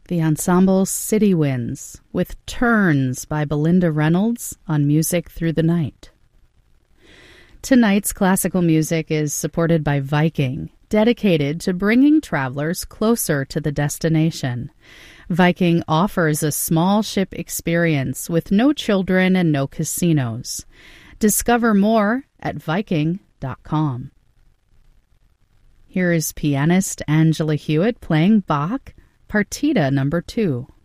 the ensemble City Winds with Turns by Belinda Reynolds on Music Through the Night. Tonight's classical music is supported by Viking, dedicated to bringing travelers closer to the destination. Viking offers a small ship experience with no children and no casinos. Discover more at Viking.com. Here is pianist Angela Hewitt playing Bach, Partita No. 2.